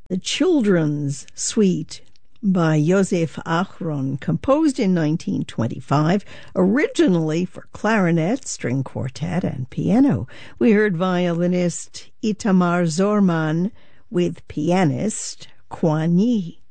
The Children's Suite by Josef Achron, composed in 1925, originally for clarinet, string quartet, and piano. We heard violinist Itamar Zorman with pianist Quan Yi.